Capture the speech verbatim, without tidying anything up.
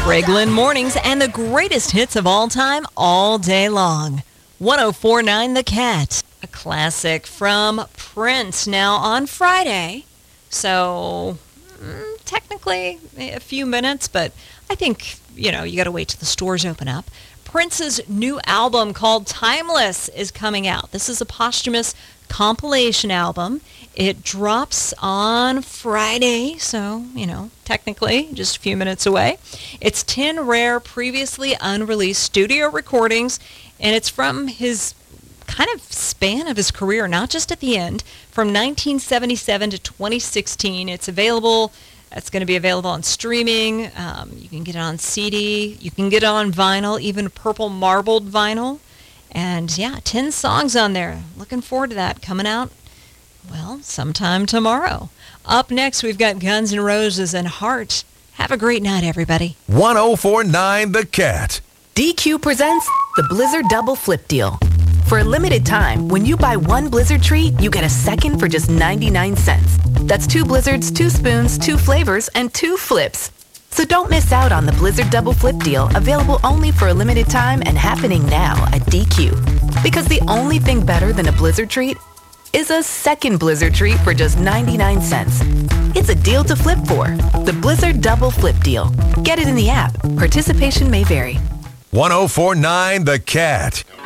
Greg Lynn Mornings and the greatest hits of all time all day long. one oh four point nine The Cat, a classic from Prince. Now on Friday, so mm, technically a few minutes, but I think, you know, you got to wait till the stores open up. Prince's new album called Timeless is coming out. This is a posthumous compilation album. It drops on Friday, so, you know, technically just a few minutes away. It's ten rare, previously unreleased studio recordings, and it's from his kind of span of his career, not just at the end, from nineteen seventy-seven to twenty sixteen. It's available. It's going to be available on streaming. Um, you can get it on C D. You can get it on vinyl, even purple marbled vinyl. And yeah, ten songs on there. Looking forward to that coming out, well, sometime tomorrow. Up next, we've got Guns N' Roses and Heart. Have a great night, everybody. one oh four point nine The Cat. D Q presents the Blizzard Double Flip Deal. For a limited time, when you buy one Blizzard treat, you get a second for just ninety-nine cents. That's two Blizzards, two spoons, two flavors, and two flips. So don't miss out on the Blizzard Double Flip Deal, available only for a limited time and happening now at D Q. Because the only thing better than a Blizzard treat is a second Blizzard treat for just ninety-nine cents. It's a deal to flip for. The Blizzard Double Flip Deal. Get it in the app. Participation may vary. one oh four point nine The Cat.